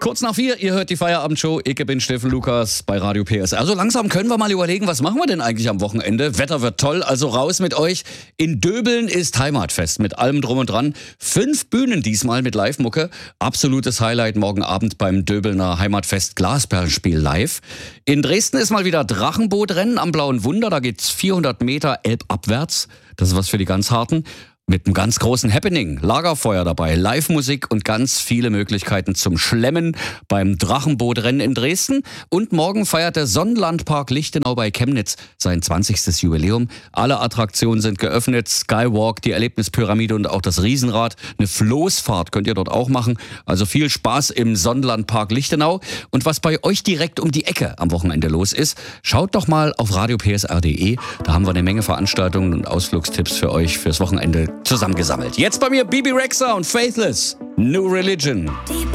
Kurz nach 4, ihr hört die Feierabendshow. Ich bin Steffen Lukas bei Radio PSR. Also langsam können wir mal überlegen, was machen wir denn eigentlich am Wochenende? Wetter wird toll, also raus mit euch. In Döbeln ist Heimatfest mit allem drum und dran. 5 Bühnen diesmal mit Live-Mucke. Absolutes Highlight morgen Abend beim Döbelner Heimatfest Glasperlenspiel live. In Dresden ist mal wieder Drachenbootrennen am Blauen Wunder. Da geht's 400 Meter elbabwärts. Das ist was für die ganz Harten. Mit einem ganz großen Happening, Lagerfeuer dabei, Live-Musik und ganz viele Möglichkeiten zum Schlemmen beim Drachenbootrennen in Dresden. Und morgen feiert der Sonnenlandpark Lichtenau bei Chemnitz sein 20. Jubiläum. Alle Attraktionen sind geöffnet, Skywalk, die Erlebnispyramide und auch das Riesenrad. Eine Floßfahrt könnt ihr dort auch machen. Also viel Spaß im Sonnenlandpark Lichtenau. Und was bei euch direkt um die Ecke am Wochenende los ist, schaut doch mal auf radiopsr.de. Da haben wir eine Menge Veranstaltungen und Ausflugstipps für euch fürs Wochenende zusammengesammelt. Jetzt bei mir Bibi Rexha und Faithless, New Religion.